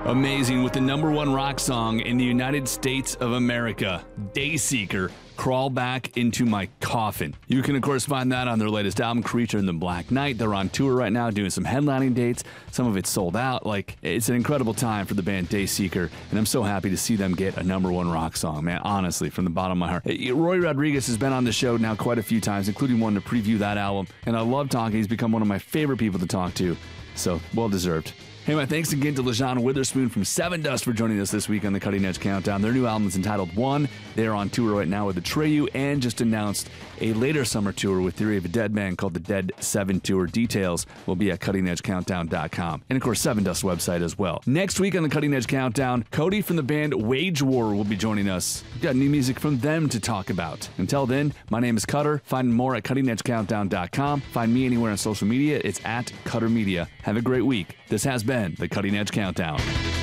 Amazing, with the number one rock song in the United States of America, Dayseeker, Crawl Back Into My Coffin. You can, of course, find that on their latest album, Creature in the Black Night. They're on tour right now doing some headlining dates. Some of it's sold out. It's an incredible time for the band Dayseeker, and I'm so happy to see them get a number one rock song, man, honestly, from the bottom of my heart. Roy Rodriguez has been on the show now quite a few times, including one to preview that album, and I love talking. He's become one of my favorite people to talk to, so well-deserved. Hey, my thanks again to LaJauwn Witherspoon from Sevendust for joining us this week on the Cutting Edge Countdown. Their new album is entitled One. They're on tour right now with Atreyu and just announced a later summer tour with Theory of a Dead Man called the Dead 7 Tour. Details will be at cuttingedgecountdown.com. And, of course, Sevendust website as well. Next week on the Cutting Edge Countdown, Cody from the band Wage War will be joining us. We've got new music from them to talk about. Until then, my name is Cutter. Find more at cuttingedgecountdown.com. Find me anywhere on social media. It's at Cutter Media. Have a great week. This has been the Cutting Edge Countdown.